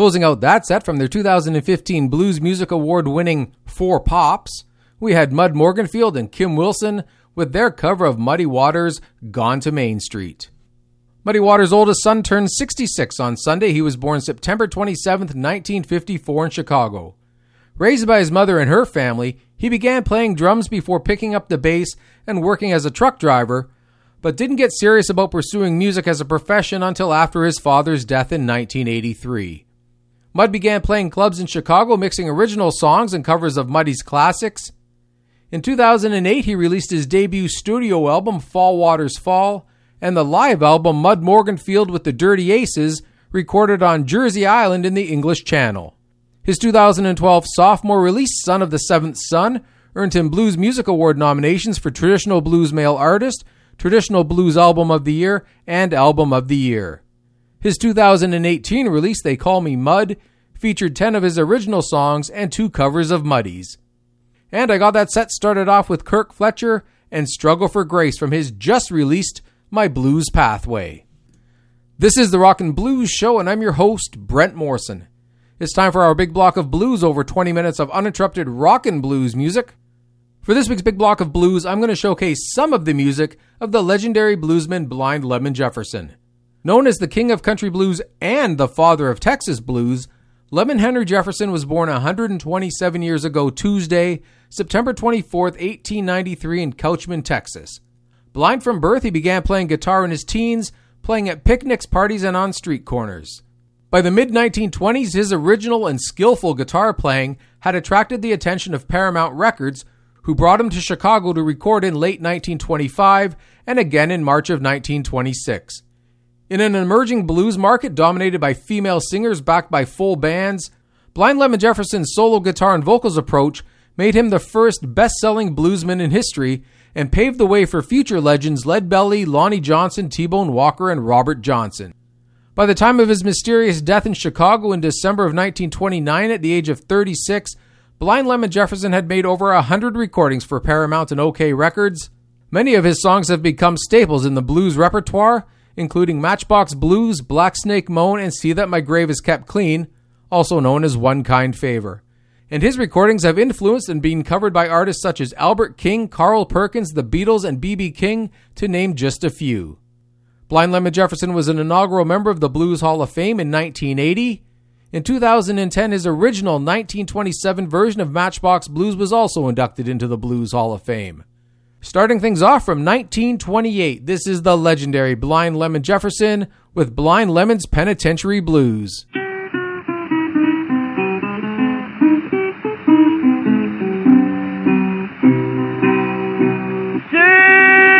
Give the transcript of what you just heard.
Closing out that set from their 2015 Blues Music Award winning Four Pops, we had Mud Morganfield and Kim Wilson with their cover of Muddy Waters' Gone to Main Street. Muddy Waters' oldest son turned 66 on Sunday. He was born September 27, 1954 in Chicago. Raised by his mother and her family, he began playing drums before picking up the bass and working as a truck driver, but didn't get serious about pursuing music as a profession until after his father's death in 1983. Mud began playing clubs in Chicago, mixing original songs and covers of Muddy's classics. In 2008, he released his debut studio album, Fall Waters Fall, and the live album, Mud Morganfield with the Dirty Aces, recorded on Jersey Island in the English Channel. His 2012 sophomore release, Son of the Seventh Son, earned him Blues Music Award nominations for Traditional Blues Male Artist, Traditional Blues Album of the Year, and Album of the Year. His 2018 release, They Call Me Mud, featured 10 of his original songs and 2 covers of Muddy's. And I got that set started off with Kirk Fletcher and Struggle for Grace from his just-released My Blues Pathway. This is the Rockin' Blues Show, and I'm your host, Brent Morrison. It's time for our big block of blues, over 20 minutes of uninterrupted rockin' blues music. For this week's big block of blues, I'm going to showcase some of the music of the legendary bluesman Blind Lemon Jefferson. Known as the King of Country Blues and the Father of Texas Blues, Lemon Henry Jefferson was born 127 years ago Tuesday, September 24, 1893 in Couchman, Texas. Blind from birth, he began playing guitar in his teens, playing at picnics, parties, and on street corners. By the mid-1920s, his original and skillful guitar playing had attracted the attention of Paramount Records, who brought him to Chicago to record in late 1925 and again in March of 1926. In an emerging blues market dominated by female singers backed by full bands, Blind Lemon Jefferson's solo guitar and vocals approach made him the first best-selling bluesman in history and paved the way for future legends Lead Belly, Lonnie Johnson, T-Bone Walker, and Robert Johnson. By the time of his mysterious death in Chicago in December of 1929 at the age of 36, Blind Lemon Jefferson had made over 100 recordings for Paramount and OK Records. Many of his songs have become staples in the blues repertoire, including Matchbox Blues, Black Snake Moan, and See That My Grave Is Kept Clean, also known as One Kind Favor. And his recordings have influenced and been covered by artists such as Albert King, Carl Perkins, The Beatles, and B.B. King, to name just a few. Blind Lemon Jefferson was an inaugural member of the Blues Hall of Fame in 1980. In 2010, his original 1927 version of Matchbox Blues was also inducted into the Blues Hall of Fame. Starting things off from 1928, this is the legendary Blind Lemon Jefferson with Blind Lemon's Penitentiary Blues.